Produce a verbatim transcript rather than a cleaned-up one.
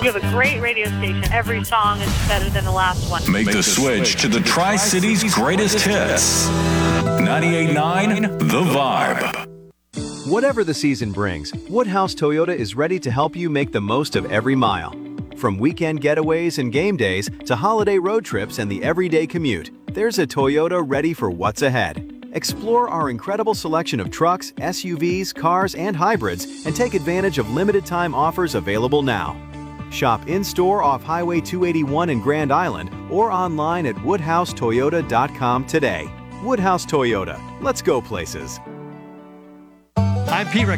You have a great radio station. Every song is better than the last one. Make the switch to the Tri-Cities greatest hits. ninety-eight point nine The Vibe. Whatever the season brings, Woodhouse Toyota is ready to help you make the most of every mile. From weekend getaways and game days to holiday road trips and the everyday commute, there's a Toyota ready for what's ahead. Explore our incredible selection of trucks, S U Vs, cars, and hybrids, and take advantage of limited-time offers available now. Shop in-store off Highway two eighty-one in Grand Island or online at woodhouse toyota dot com today. Woodhouse Toyota. Let's go places. I'm Pete